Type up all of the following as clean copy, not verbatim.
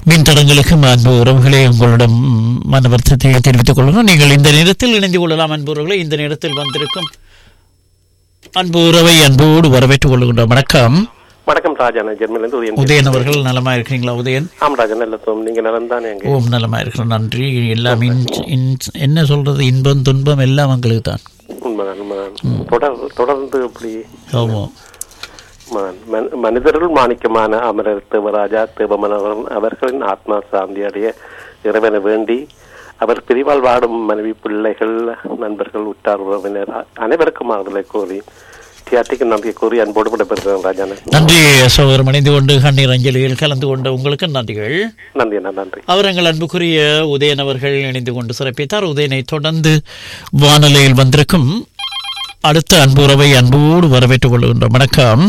மின்தடங்களுக்கு அன்பு உறவுகளே உங்களிடம் மனவர்த்தத்தை தெரிவித்துக் கொள்ளணும். நீங்கள் இந்த நேரத்தில் இணைந்து கொள்ளலாம். அன்பு உறவுகளை இந்த நேரத்தில் வந்திருக்கும் அன்பு உறவை அன்போடு வரவேற்றுக் கொள்கின்றோம். வணக்கம். வணக்கம் ராஜா, நான் ஜெர்மனிலிருந்து உதயன் அவர்கள். நலமா இருக்கிறீங்களா உதயன்? ஆம் ராஜா, நல்ல நீங்க நலம் தானே? ஓம் நலமா இருக்கிறோம், நன்றி. எல்லாம் என்ன சொல்றது, இன்பம் துன்பம் எல்லாம் உங்களுக்கு தான். உண்மைதான் உண்மைதான். தொடர்ந்து இப்படி ஆமா. மனிதர்கள் மாணிக்கமான அமரர் தேவராஜா தேவமனவன் அவர்களின் ஆத்மா சாந்தி அடைய இறைவனை வேண்டி அவர் பிரிவால் வாடும் மனைவி, பிள்ளைகள், நண்பர்கள், உற்றார் உறவினர் அனைவருக்கும் ஆறுதலை கோரி தியாட்டிக்கு நம்பிக்கை கூறி அன்போடு விடைபெறுகிறேன் ராஜா. நன்றி சகோதரம். இணைந்து கொண்டு கண்ணீர் அஞ்சலியில் கலந்து கொண்ட உங்களுக்கு நன்றிகள். நன்றி நன்றி. அவர் எங்கள் அன்புக்குரிய உதயன் அவர்கள் இணைந்து கொண்டு சிறப்பித்தார். உதயனை தொடர்ந்து வானொலியில் வந்திருக்கும் அடுத்த அன்பு உறவை அன்போடு வரவேற்றுக் கொள்கின்றோம். வணக்கம்.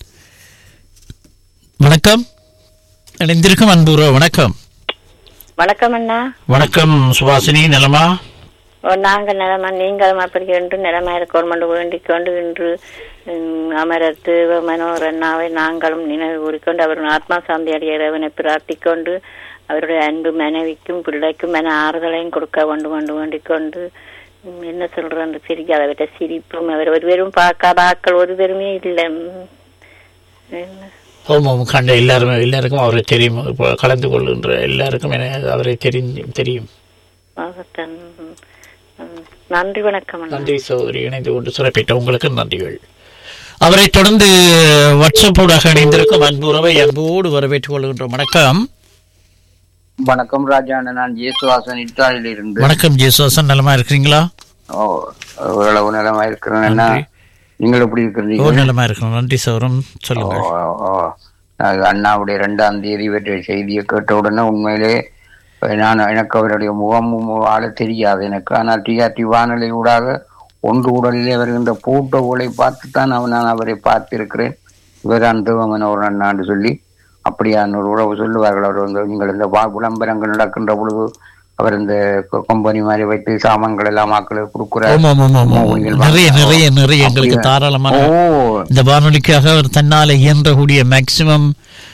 வணக்கம். இணைந்திருக்கும் அன்பு உறவு. வணக்கம். வணக்கம் அண்ணா. வணக்கம் சுபாசினி. நலமா? நாங்க நிலமா, நீங்களும் அப்படி என்று நிலமா இருக்கணும் வேண்டிக் கொண்டு இன்று அமரர் தேவ மனோர் அண்ணாவை நாங்களும் நினைவு கூறிக்கொண்டு அவருடைய ஆத்மா சாந்தி அடைய இறைவனை பிரார்த்திக்கொண்டு அவருடைய அன்பு மனைவிக்கும் பிள்ளைக்கும் மன ஆறுதலையும் கொடுக்க வேண்டிக் கொண்டு என்ன சொல்றேன் சிரிக்க அதை விட்ட சிரிப்பும் அவர் ஒருவரும் பார்க்காத ஆக்கள் ஒருவருமே இல்லை. கண்ட எல்லாருக்கும் அவரை தெரியும். கலந்து கொள்கின்ற எல்லாருக்கும் அவரை தெரியும். நன்றி. வணக்கம். நன்றி சகோதரி. இணைந்து கொண்டு சிறப்பிட்ட உங்களுக்கு நன்றிகள். அவரை தொடர்ந்து வாட்ஸ்அப்போடாக இணைந்திருக்கும் அன்பு உறவை அன்போடு வரவேற்றுக் கொள்கின்றோம். வணக்கம். வணக்கம் ராஜா, நான் ஜேசுவாசன் இத்தாலியில இருந்து. வணக்கம் ஜேசுவாசன். நலமா இருக்கிறீங்களா? ஓரளவு நலமா இருக்கிறேன். நீங்கள் எப்படி இருக்கிறீங்க? நலமா இருக்கிறோம், நன்றி சௌரம். சொல்லுங்க. அண்ணாவுடைய 2ஆம் தேதி பற்றிய செய்தியை கேட்ட உடனே உண்மையிலே எனக்கு அவருடைய முகமும் ஆள தெரியாது எனக்கு. ஆனால் டிஆர்டி வானொலி ஊடாக ஒன்று உடலிலே வருகின்ற பூட்டோகளை பார்த்துத்தான் நான் அவரை பார்த்திருக்கிறேன். இவரான் தேவமன் ஒரு அண்ணாண்டு சொல்லி அப்படியான ஒரு உறவு சொல்லுவார்கள். அவர் வந்து நீங்கள் இந்த விளம்பரங்கள் நடக்கின்ற பொழுது அவர் இந்த கம்பெனி மாதிரி வைத்து சாமான்கள் எல்லாம் மக்களுக்கு கொடுக்கிறார். நிறைய எங்களுக்கு தாராளமான இந்த வானொலிக்காக அவர் தன்னால இயன்றக்கூடிய மேக்சிமம்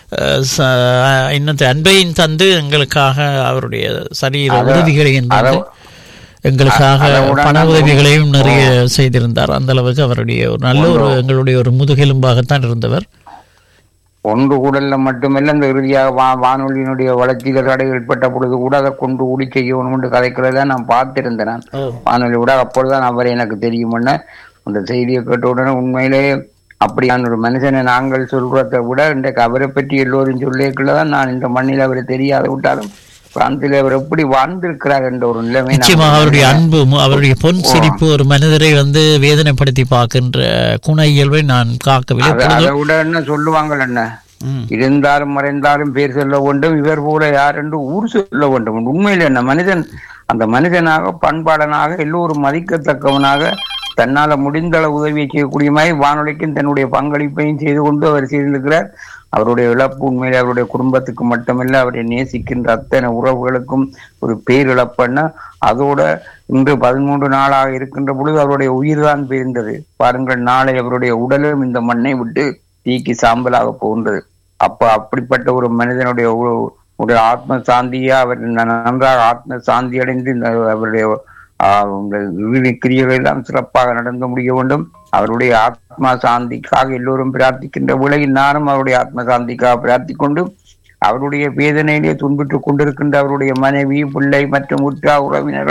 அன்பையும் தந்து எங்களுக்காக அவருடைய சரீர உதவிகளை எங்களுக்காக பண உதவிகளையும் நிறைய செய்திருந்தார். அந்த அளவுக்கு அவருடைய ஒரு நல்ல ஒரு எங்களுடைய ஒரு முதுகெலும்பாகத்தான் இருந்தவர். ஒன்று கூடல்ல மட்டுமல்ல, இந்த இறுதியாக வானொலியினுடைய வளர்ச்சிகள் தடை ஏற்பட்ட பொழுது கூட அதை கொண்டு ஊடி செய்யணும் என்று கதைக்கிறத நான் பார்த்திருந்தேன். நான் வானொலி கூட அப்பொழுதுதான் அவர் எனக்கு தெரியும்னு அந்த செய்தியை கேட்ட உடனே உண்மையிலே அப்படியான ஒரு மனுஷனை நாங்கள் சொல்றதை விட இன்றைக்கு அவரை பற்றி எல்லோரும் சொல்லியிருக்கதான் நான் இந்த மண்ணில் அவரை தெரியாத விட்டாலும் பிராந்தில அவர் எப்படி வாழ்ந்திருக்கிறார் என்ற ஒரு நிலைமை. நிச்சயமாக அவருடைய அன்பு, அவருடைய பொன் சிரிப்பு ஒரு மனிதரை வேதனைப்படுத்தி பார்க்கின்ற குண இயல்பை நான் காக்கவில்லை. அதை விட என்ன சொல்லுவாங்கள், என்ன இருந்தாலும் மறைந்தாலும் பேர் சொல்ல வேண்டும், இவர் போல யார் என்று ஊர் சொல்ல வேண்டும். உண்மையில என்ன மனிதன் அந்த மனிதனாக பண்பாளனாக எல்லோரும் மதிக்கத்தக்கவனாக தன்னால முடிந்த அளவு உதவியை செய்யக்கூடிய மாதிரி வானொலிக்கும் தன்னுடைய பங்களிப்பையும் செய்து கொண்டு அவர் செய்திருக்கிறார். அவருடைய இழப்பு உண்மையிலே அவருடைய குடும்பத்துக்கு மட்டுமல்ல, அவரை நேசிக்கின்ற அத்தனை உறவுகளுக்கும் ஒரு பேரிழப்பண்ண. அதோட இன்று 13 நாளாக இருக்கின்ற பொழுது அவருடைய உயிர் தான் பிரிந்தது. பாருங்கள், நாளை அவருடைய உடலும் இந்த மண்ணை விட்டு தீக்கி சாம்பலாக போகின்றது. அப்படிப்பட்ட ஒரு மனிதனுடைய ஒரு ஆத்ம சாந்தியா அவர் நன்றாக ஆத்ம சாந்தி அடைந்து அவருடைய கிரியைகள் எல்லாம் சிறப்பாக நடந்து முடிய வேண்டும். அவருடைய ஆத்மா சாந்திக்காக எல்லோரும் பிரார்த்திக்கின்ற உலகில் நானும் அவருடைய ஆத்ம சாந்திக்காக பிரார்த்திக் கொண்டு அவருடைய வேதனையிலே துன்புற்றுக் கொண்டிருக்கின்ற அவருடைய மனைவி, பிள்ளை மற்றும் உற்றார் உறவினர்கள்